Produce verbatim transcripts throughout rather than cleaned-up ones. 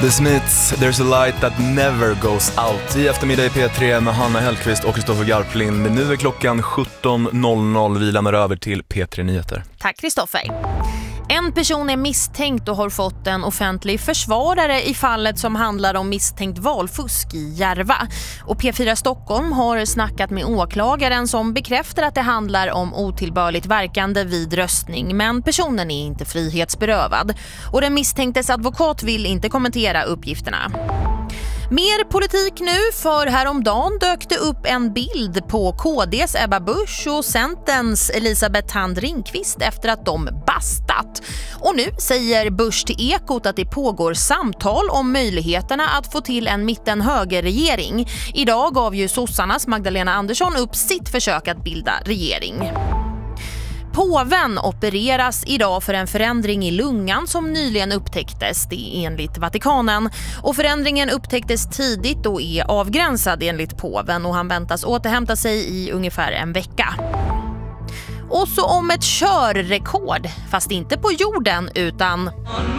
The Smiths, There's a light that never goes out. I eftermiddag i P tre med Hanna Hellqvist och Kristoffer Garplind. Nu är klockan sjutton noll noll. Vi lämnar över till P tre Nyheter. Tack Kristoffer. En person är misstänkt och har fått en offentlig försvarare i fallet som handlar om misstänkt valfusk i Järva. Och P fyra Stockholm har snackat med åklagaren som bekräftar att det handlar om otillbörligt verkande vid röstning, men personen är inte frihetsberövad. Och den misstänktes advokat vill inte kommentera uppgifterna. Mer politik nu, för häromdagen dök det upp en bild på K D:s Ebba Busch och Centerns Elisabeth Thand Ringqvist efter att de bastat. Och nu säger Busch till Ekot att det pågår samtal om möjligheterna att få till en mitten-högerregering. Idag gav ju sossarnas Magdalena Andersson upp sitt försök att bilda regering. Påven opereras idag för en förändring i lungan som nyligen upptäcktes, det är enligt Vatikanen. Och förändringen upptäcktes tidigt och är avgränsad enligt påven och han väntas återhämta sig i ungefär en vecka. Och så om ett körrekord, fast inte på jorden utan...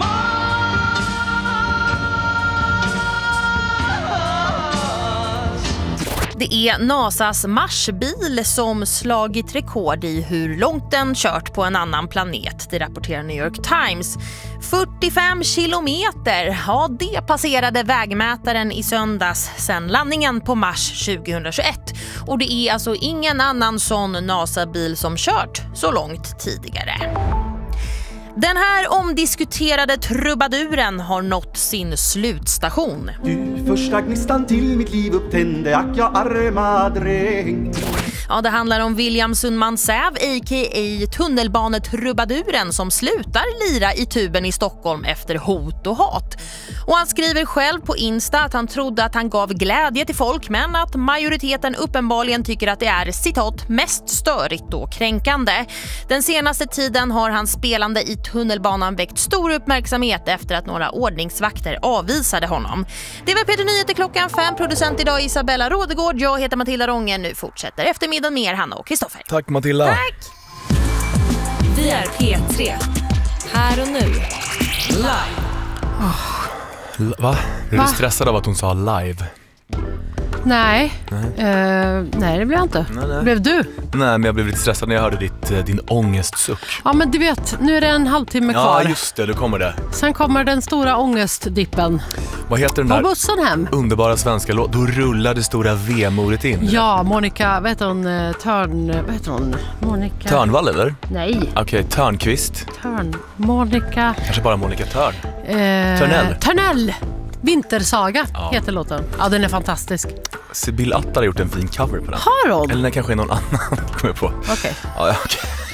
Det är NASAs Marsbil som slagit rekord i hur långt den kört på en annan planet. Det rapporterar New York Times. fyrtiofem kilometer, ja det passerade vägmätaren i söndags sedan landningen på Mars tjugohundratjugoett. Och det är alltså ingen annan sån NASA-bil som kört så långt tidigare. Den här omdiskuterade trubaduren har nått sin slutstation. Du första gnistan till mitt liv upptände, ack jag arma dräng. Ja, det handlar om William Sundman Säv, a k a tunnelbanetrubaduren som slutar lira i tuben i Stockholm efter hot och hat. Och han skriver själv på Insta att han trodde att han gav glädje till folk, men att majoriteten uppenbarligen tycker att det är, citat, mest störigt och kränkande. Den senaste tiden har hans spelande i tunnelbanan väckt stor uppmärksamhet efter att några ordningsvakter avvisade honom. Det var P tre Nyheter klockan fem, producent idag Isabella Rådegård. Jag heter Matilda Rången. Nu fortsätter eftermiddagen med er, Hanna och Kristoffer. Tack Matilda. Tack! Vi är P tre. Här och nu. Live. L- va? Är Va? du stressad av att hon sa live? Nej, nej, uh, nej det blev jag inte. Nej, nej. Blev du? Nej, men jag blev lite stressad när jag hörde ditt, eh, din ångestsuck. Ja, men du vet, nu är det en halvtimme kvar. Ja, just det, då kommer det. Sen kommer den stora ångestdippen. Vad heter den På där bussen hem. underbara svenska låt? Då rullar det stora V-mordet in. Ja, Monica, vad heter hon? eh, Törn, vad heter hon? Monica. Törnvall, eller? Nej, Okej, okay, Törnqvist. Törn. Monica. Kanske bara Monica Törn. Eh, Törnell. Törnell. Vintersaga Ja. heter låten. Ja, den är fantastisk. Sibyl Attar har gjort en fin cover på den. Har hon? Eller den kanske är någon annan, kommer jag på. Okej. Ja, ja, okej.